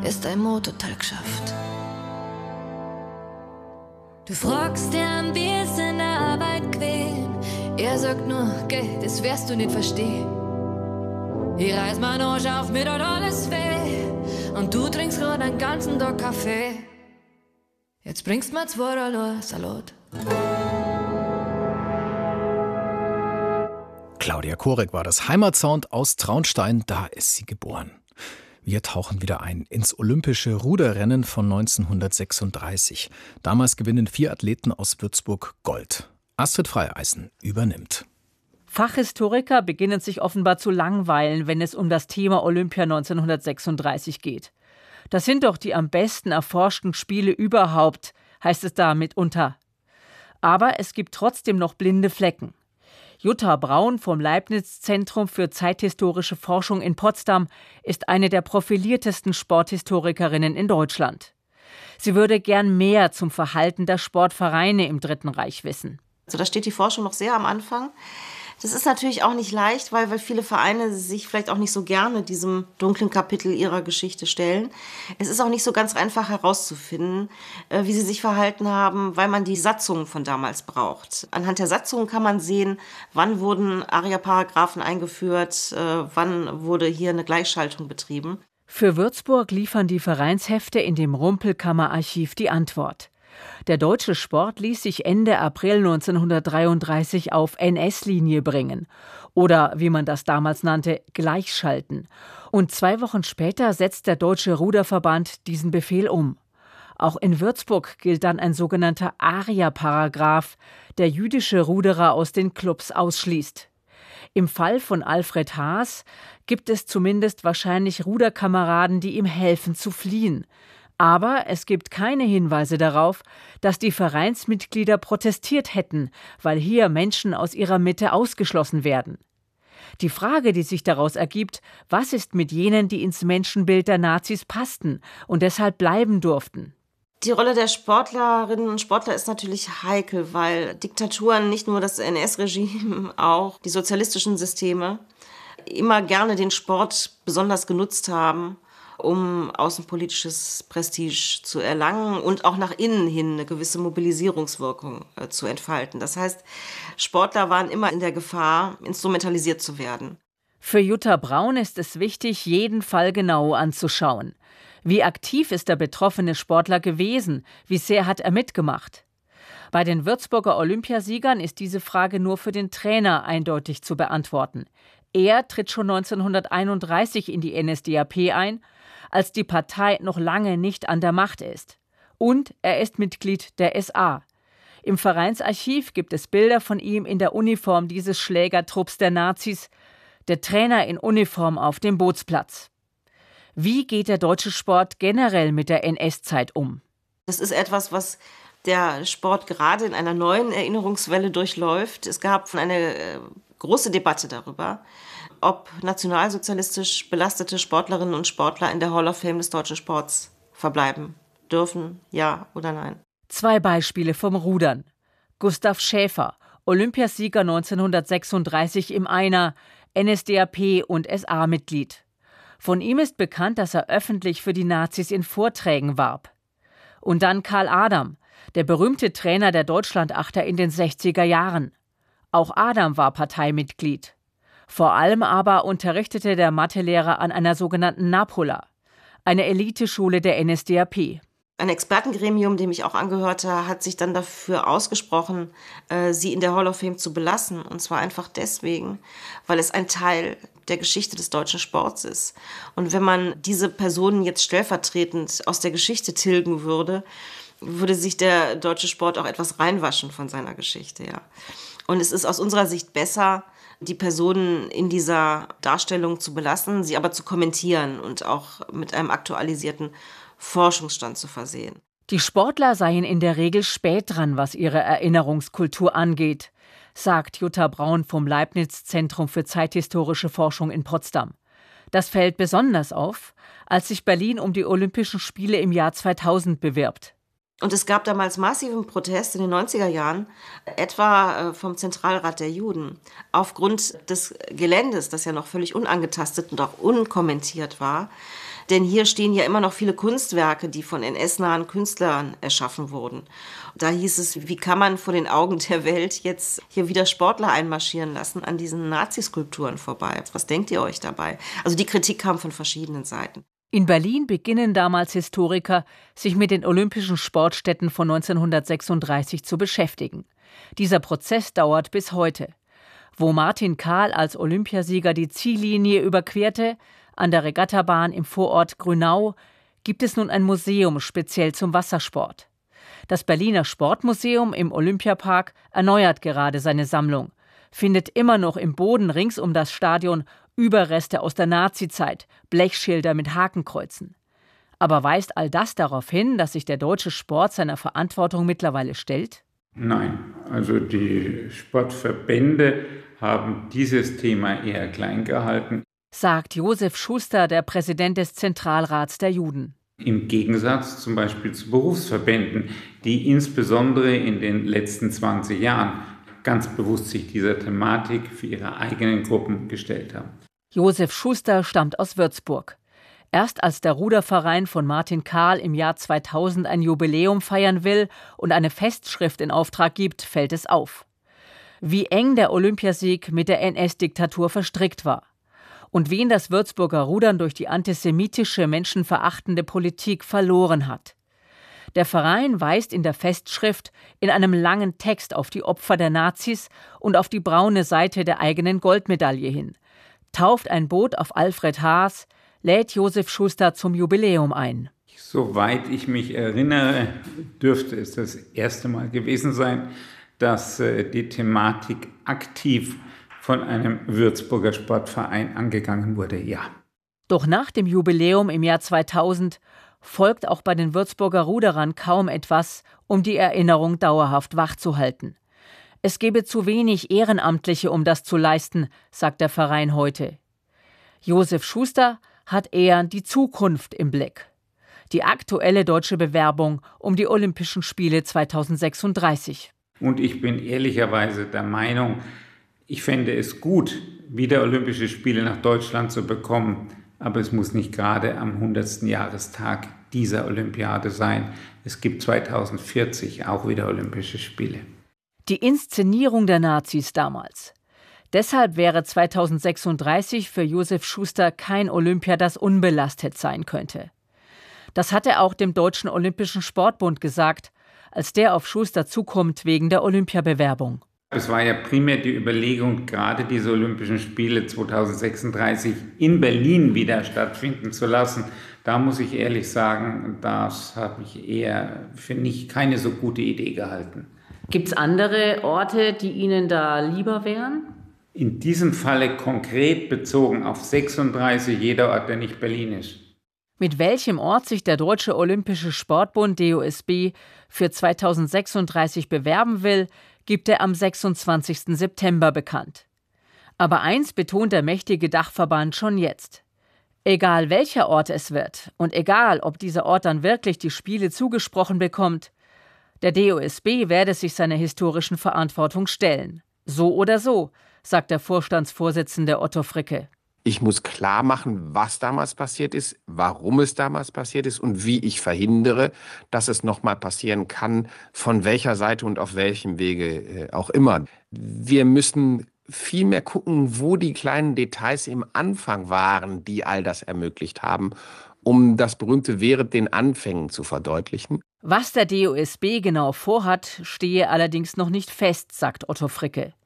ist ein Motorteil geschafft. Du fragst ihn, wie es in der Arbeit quält. Er sagt nur, geh, das wirst du nicht verstehen. Ich reiß mein Arsch auf, mir tut alles weh. Und du trinkst grad einen ganzen Tag Kaffee. Jetzt bringst mir $2 Salat. Claudia Korek war das. Heimatsound aus Traunstein, da ist sie geboren. Wir tauchen wieder ein ins olympische Ruderrennen von 1936. Damals gewinnen 4 Athleten aus Würzburg Gold. Astrid Freieisen übernimmt. Fachhistoriker beginnen sich offenbar zu langweilen, wenn es um das Thema Olympia 1936 geht. Das sind doch die am besten erforschten Spiele überhaupt, heißt es da mitunter. Aber es gibt trotzdem noch blinde Flecken. Jutta Braun vom Leibniz-Zentrum für zeithistorische Forschung in Potsdam ist eine der profiliertesten Sporthistorikerinnen in Deutschland. Sie würde gern mehr zum Verhalten der Sportvereine im Dritten Reich wissen. Also da steht die Forschung noch sehr am Anfang. Das ist natürlich auch nicht leicht, weil viele Vereine sich vielleicht auch nicht so gerne diesem dunklen Kapitel ihrer Geschichte stellen. Es ist auch nicht so ganz einfach herauszufinden, wie sie sich verhalten haben, weil man die Satzungen von damals braucht. Anhand der Satzungen kann man sehen, wann wurden ARIA-Paragraphen eingeführt, wann wurde hier eine Gleichschaltung betrieben. Für Würzburg liefern die Vereinshefte in dem Rumpelkammer-Archiv die Antwort. Der deutsche Sport ließ sich Ende April 1933 auf NS-Linie bringen oder, wie man das damals nannte, gleichschalten. Und 2 Wochen später setzt der Deutsche Ruderverband diesen Befehl um. Auch in Würzburg gilt dann ein sogenannter ARIA-Paragraph, der jüdische Ruderer aus den Clubs ausschließt. Im Fall von Alfred Haas gibt es zumindest wahrscheinlich Ruderkameraden, die ihm helfen zu fliehen. Aber es gibt keine Hinweise darauf, dass die Vereinsmitglieder protestiert hätten, weil hier Menschen aus ihrer Mitte ausgeschlossen werden. Die Frage, die sich daraus ergibt, was ist mit jenen, die ins Menschenbild der Nazis passten und deshalb bleiben durften? Die Rolle der Sportlerinnen und Sportler ist natürlich heikel, weil Diktaturen, nicht nur das NS-Regime, auch die sozialistischen Systeme, immer gerne den Sport besonders genutzt haben, um außenpolitisches Prestige zu erlangen und auch nach innen hin eine gewisse Mobilisierungswirkung zu entfalten. Das heißt, Sportler waren immer in der Gefahr, instrumentalisiert zu werden. Für Jutta Braun ist es wichtig, jeden Fall genau anzuschauen. Wie aktiv ist der betroffene Sportler gewesen? Wie sehr hat er mitgemacht? Bei den Würzburger Olympiasiegern ist diese Frage nur für den Trainer eindeutig zu beantworten. Er tritt schon 1931 in die NSDAP ein, als die Partei noch lange nicht an der Macht ist. Und er ist Mitglied der SA. Im Vereinsarchiv gibt es Bilder von ihm in der Uniform dieses Schlägertrupps der Nazis, der Trainer in Uniform auf dem Bootsplatz. Wie geht der deutsche Sport generell mit der NS-Zeit um? Das ist etwas, was der Sport gerade in einer neuen Erinnerungswelle durchläuft. Es gab eine große Debatte darüber, ob nationalsozialistisch belastete Sportlerinnen und Sportler in der Hall of Fame des deutschen Sports verbleiben dürfen, ja oder nein. 2 Beispiele vom Rudern. Gustav Schäfer, Olympiasieger 1936 im Einer, NSDAP und SA-Mitglied. Von ihm ist bekannt, dass er öffentlich für die Nazis in Vorträgen warb. Und dann Karl Adam, der berühmte Trainer der Deutschlandachter in den 60er Jahren. Auch Adam war Parteimitglied. Vor allem aber unterrichtete der Mathelehrer an einer sogenannten Napola, eine Eliteschule der NSDAP. Ein Expertengremium, dem ich auch angehörte, hat sich dann dafür ausgesprochen, sie in der Hall of Fame zu belassen. Und zwar einfach deswegen, weil es ein Teil der Geschichte des deutschen Sports ist. Und wenn man diese Personen jetzt stellvertretend aus der Geschichte tilgen würde, würde sich der deutsche Sport auch etwas reinwaschen von seiner Geschichte. Ja. Und es ist aus unserer Sicht besser, die Personen in dieser Darstellung zu belassen, sie aber zu kommentieren und auch mit einem aktualisierten Forschungsstand zu versehen. Die Sportler seien in der Regel spät dran, was ihre Erinnerungskultur angeht, sagt Jutta Braun vom Leibniz-Zentrum für zeithistorische Forschung in Potsdam. Das fällt besonders auf, als sich Berlin um die Olympischen Spiele im Jahr 2000 bewirbt. Und es gab damals massiven Protest in den 90er Jahren, etwa vom Zentralrat der Juden. Aufgrund des Geländes, das ja noch völlig unangetastet und auch unkommentiert war, Denn hier stehen ja immer noch viele Kunstwerke, die von NS-nahen Künstlern erschaffen wurden. Da hieß es, wie kann man vor den Augen der Welt jetzt hier wieder Sportler einmarschieren lassen an diesen Naziskulpturen vorbei? Was denkt ihr euch dabei? Also die Kritik kam von verschiedenen Seiten. In Berlin beginnen damals Historiker, sich mit den Olympischen Sportstätten von 1936 zu beschäftigen. Dieser Prozess dauert bis heute. Wo Martin Kahl als Olympiasieger die Ziellinie überquerte, an der Regattabahn im Vorort Grünau, gibt es nun ein Museum speziell zum Wassersport. Das Berliner Sportmuseum im Olympiapark erneuert gerade seine Sammlung, findet immer noch im Boden rings um das Stadion Überreste aus der Nazizeit, Blechschilder mit Hakenkreuzen. Aber weist all das darauf hin, dass sich der deutsche Sport seiner Verantwortung mittlerweile stellt? Nein, also die Sportverbände haben dieses Thema eher klein gehalten, sagt Josef Schuster, der Präsident des Zentralrats der Juden. Im Gegensatz zum Beispiel zu Berufsverbänden, die insbesondere in den letzten 20 Jahren ganz bewusst sich dieser Thematik für ihre eigenen Gruppen gestellt haben. Josef Schuster stammt aus Würzburg. Erst als der Ruderverein von Martin Kahl im Jahr 2000 ein Jubiläum feiern will und eine Festschrift in Auftrag gibt, fällt es auf. Wie eng der Olympiasieg mit der NS-Diktatur verstrickt war. Und wen das Würzburger Rudern durch die antisemitische, menschenverachtende Politik verloren hat. Der Verein weist in der Festschrift in einem langen Text auf die Opfer der Nazis und auf die braune Seite der eigenen Goldmedaille hin, tauft ein Boot auf Alfred Haas, lädt Josef Schuster zum Jubiläum ein. Soweit ich mich erinnere, dürfte es das erste Mal gewesen sein, dass die Thematik aktiv von einem Würzburger Sportverein angegangen wurde, ja. Doch nach dem Jubiläum im Jahr 2000 folgt auch bei den Würzburger Ruderern kaum etwas, um die Erinnerung dauerhaft wachzuhalten. Es gebe zu wenig Ehrenamtliche, um das zu leisten, sagt der Verein heute. Josef Schuster hat eher die Zukunft im Blick. Die aktuelle deutsche Bewerbung um die Olympischen Spiele 2036. Und ich bin ehrlicherweise der Meinung, ich fände es gut, wieder Olympische Spiele nach Deutschland zu bekommen. Aber es muss nicht gerade am 100. Jahrestag dieser Olympiade sein. Es gibt 2040 auch wieder Olympische Spiele. Die Inszenierung der Nazis damals. Deshalb wäre 2036 für Josef Schuster kein Olympia, das unbelastet sein könnte. Das hat er auch dem Deutschen Olympischen Sportbund gesagt, als der auf Schuster zukommt wegen der Olympiabewerbung. Es war ja primär die Überlegung, gerade diese Olympischen Spiele 2036 in Berlin wieder stattfinden zu lassen. Da muss ich ehrlich sagen, das habe ich eher für keine so gute Idee gehalten. Gibt es andere Orte, die Ihnen da lieber wären? In diesem Falle konkret bezogen auf 36, jeder Ort, der nicht Berlin ist. Mit welchem Ort sich der Deutsche Olympische Sportbund DOSB für 2036 bewerben will, gibt er am 26. September bekannt. Aber eins betont der mächtige Dachverband schon jetzt. Egal welcher Ort es wird und egal, ob dieser Ort dann wirklich die Spiele zugesprochen bekommt, der DOSB werde sich seiner historischen Verantwortung stellen. So oder so, sagt der Vorstandsvorsitzende Otto Fricke. Ich muss klar machen, was damals passiert ist, warum es damals passiert ist und wie ich verhindere, dass es nochmal passieren kann, von welcher Seite und auf welchem Wege auch immer. Wir müssen viel mehr gucken, wo die kleinen Details im Anfang waren, die all das ermöglicht haben, um das berühmte während den Anfängen zu verdeutlichen. Was der DOSB genau vorhat, stehe allerdings noch nicht fest, sagt Otto Fricke.